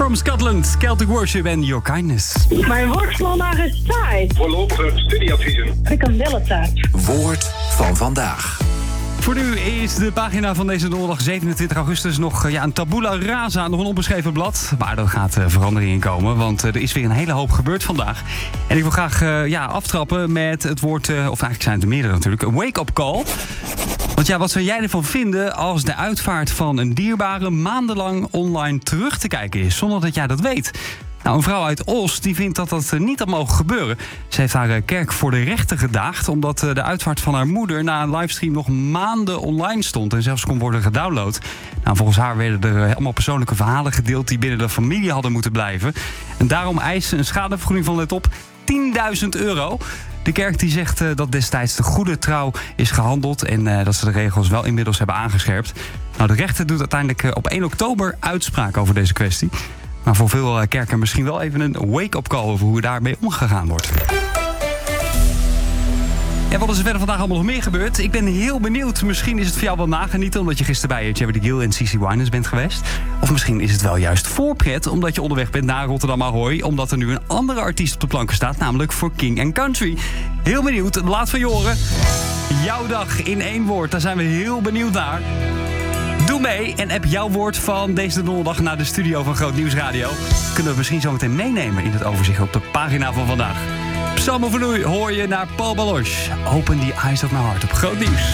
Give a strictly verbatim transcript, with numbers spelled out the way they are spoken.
From Scotland, Celtic Worship en Your Kindness. Mijn woord van vandaag is saai. Voorlopige studieadviezen. Frikandellentaart. Woord van vandaag. Voor nu is de pagina van deze donderdag zevenentwintig augustus nog ja, een tabula rasa, nog een onbeschreven blad. Maar er gaat uh, verandering in komen, want uh, er is weer een hele hoop gebeurd vandaag. En ik wil graag uh, ja, aftrappen met het woord, uh, of eigenlijk zijn het er meerdere natuurlijk, een wake-up call. Want ja, wat zou jij ervan vinden als de uitvaart van een dierbare maandenlang online terug te kijken is, zonder dat jij dat weet? Nou, een vrouw uit Os die vindt dat dat niet had mogen gebeuren. Ze heeft haar kerk voor de rechter gedaagd, omdat de uitvaart van haar moeder na een livestream nog maanden online stond en zelfs kon worden gedownload. Nou, volgens haar werden er allemaal persoonlijke verhalen gedeeld die binnen de familie hadden moeten blijven. En daarom eist ze een schadevergoeding van, let op, tienduizend euro. De kerk die zegt uh, dat destijds de goede trouw is gehandeld en uh, dat ze de regels wel inmiddels hebben aangescherpt. Nou, de rechter doet uiteindelijk uh, op één oktober uitspraak over deze kwestie. Maar voor veel uh, kerken misschien wel even een wake-up call over hoe daarmee omgegaan wordt. En wat is er verder vandaag allemaal nog meer gebeurd? Ik ben heel benieuwd. Misschien is het voor jou wel nagenieten omdat je gisteren bij Cherry de Gill en Cece Winans bent geweest. Of misschien is het wel juist voorpret omdat je onderweg bent naar Rotterdam Ahoy, omdat er nu een andere artiest op de planken staat, namelijk voor King and Country. Heel benieuwd. Laat van je horen. Jouw dag in één woord. Daar zijn we heel benieuwd naar. Doe mee en app jouw woord van deze donderdag naar de studio van Groot Nieuws Radio. Kunnen we misschien zo meteen meenemen in het overzicht op de pagina van vandaag. Psalm van Oei hoor je naar Paul Baloche. Open the eyes of my heart op Groot Nieuws.